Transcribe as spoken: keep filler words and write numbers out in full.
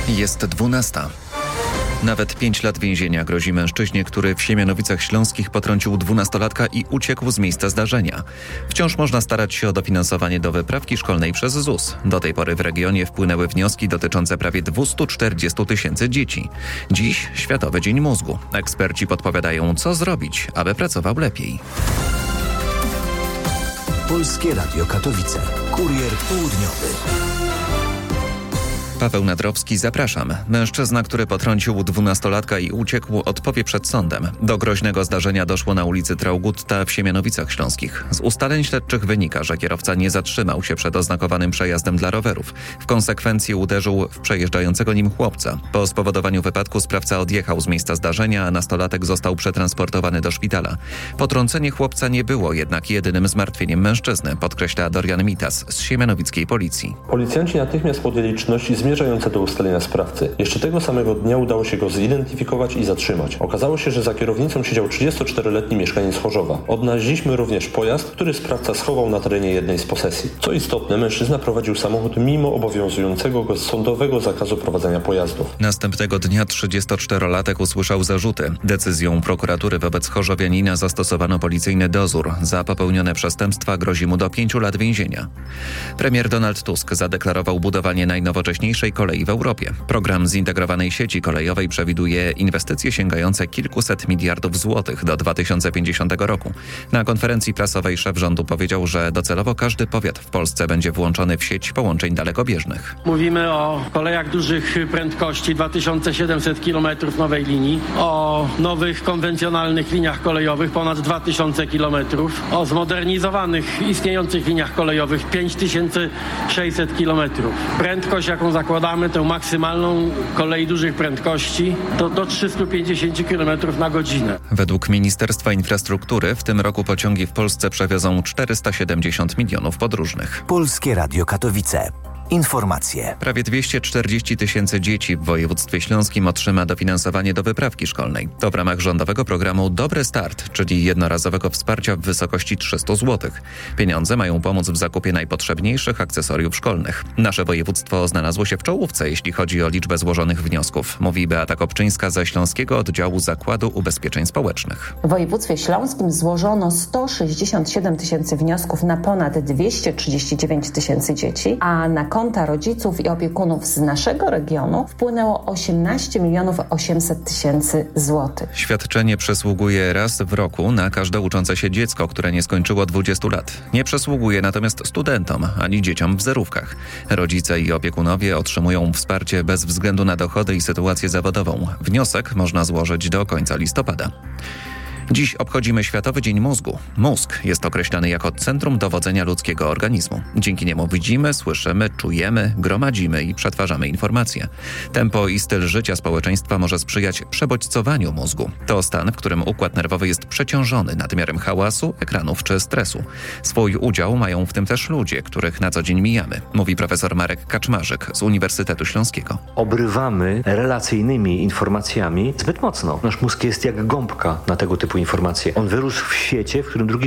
Jest dwunasta. Nawet pięć lat więzienia grozi mężczyźnie, który w Siemianowicach Śląskich potrącił dwunastolatka i uciekł z miejsca zdarzenia. Wciąż można starać się o dofinansowanie do wyprawki szkolnej przez Z U S. Do tej pory w regionie wpłynęły wnioski dotyczące prawie dwieście czterdzieści tysięcy dzieci. Dziś Światowy Dzień Mózgu. Eksperci podpowiadają, co zrobić, aby pracował lepiej. Polskie Radio Katowice. Kurier południowy. Paweł Nadrowski, zapraszam. Mężczyzna, który potrącił dwunastolatka i uciekł, odpowie przed sądem. Do groźnego zdarzenia doszło na ulicy Traugutta w Siemianowicach Śląskich. Z ustaleń śledczych wynika, że kierowca nie zatrzymał się przed oznakowanym przejazdem dla rowerów. W konsekwencji uderzył w przejeżdżającego nim chłopca. Po spowodowaniu wypadku sprawca odjechał z miejsca zdarzenia, a nastolatek został przetransportowany do szpitala. Potrącenie chłopca nie było jednak jedynym zmartwieniem mężczyzny, podkreśla Dorian Mitas z siemianowickiej policji. Policjanci natychmiast podjęli czynności zmierzające do ustalenia sprawcy. Jeszcze tego samego dnia udało się go zidentyfikować i zatrzymać. Okazało się, że za kierownicą siedział trzydziestoczteroletni mieszkaniec Chorzowa. Odnaleźliśmy również pojazd, który sprawca schował na terenie jednej z posesji. Co istotne, mężczyzna prowadził samochód mimo obowiązującego go sądowego zakazu prowadzenia pojazdów. Następnego dnia trzydziestoczterolatek usłyszał zarzuty. Decyzją prokuratury wobec chorzowianina zastosowano policyjny dozór. Za popełnione przestępstwa grozi mu do pięciu lat więzienia. Premier Donald Tusk zadeklarował budowanie najnowocześniejszej kolei w Europie. Program zintegrowanej sieci kolejowej przewiduje inwestycje sięgające kilkuset miliardów złotych do dwa tysiące pięćdziesiątego roku. Na konferencji prasowej szef rządu powiedział, że docelowo każdy powiat w Polsce będzie włączony w sieć połączeń dalekobieżnych. Mówimy o kolejach dużych prędkości, dwa tysiące siedemset kilometrów nowej linii, o nowych konwencjonalnych liniach kolejowych, ponad dwa tysiące kilometrów, o zmodernizowanych istniejących liniach kolejowych, pięć tysięcy sześćset kilometrów. Prędkość, jaką zakładamy, tę maksymalną kolei dużych prędkości, to do trzysta pięćdziesiąt kilometrów na godzinę. Według Ministerstwa Infrastruktury w tym roku pociągi w Polsce przewiozą czterysta siedemdziesiąt milionów podróżnych. Polskie Radio Katowice. Informacje. Prawie dwieście czterdzieści tysięcy dzieci w województwie śląskim otrzyma dofinansowanie do wyprawki szkolnej. To w ramach rządowego programu Dobry Start, czyli jednorazowego wsparcia w wysokości trzysta złotych. Pieniądze mają pomóc w zakupie najpotrzebniejszych akcesoriów szkolnych. Nasze województwo znalazło się w czołówce, jeśli chodzi o liczbę złożonych wniosków, mówi Beata Kopczyńska ze Śląskiego Oddziału Zakładu Ubezpieczeń Społecznych. W województwie śląskim złożono sto sześćdziesiąt siedem tysięcy wniosków na ponad dwieście trzydzieści dziewięć tysięcy dzieci, a na konta rodziców i opiekunów z naszego regionu wpłynęło osiemnaście milionów osiemset tysięcy złotych. Świadczenie przysługuje raz w roku na każde uczące się dziecko, które nie skończyło dwudziestu lat. Nie przysługuje natomiast studentom ani dzieciom w zerówkach. Rodzice i opiekunowie otrzymują wsparcie bez względu na dochody i sytuację zawodową. Wniosek można złożyć do końca listopada. Dziś obchodzimy Światowy Dzień Mózgu. Mózg jest określany jako centrum dowodzenia ludzkiego organizmu. Dzięki niemu widzimy, słyszymy, czujemy, gromadzimy i przetwarzamy informacje. Tempo i styl życia społeczeństwa może sprzyjać przebodźcowaniu mózgu. To stan, w którym układ nerwowy jest przeciążony nadmiarem hałasu, ekranów czy stresu. Swój udział mają w tym też ludzie, których na co dzień mijamy, mówi profesor Marek Kaczmarzyk z Uniwersytetu Śląskiego. Obrywamy relacyjnymi informacjami zbyt mocno. Nasz mózg jest jak gąbka na tego typu informacje. On wyrósł w świecie, w którym drugi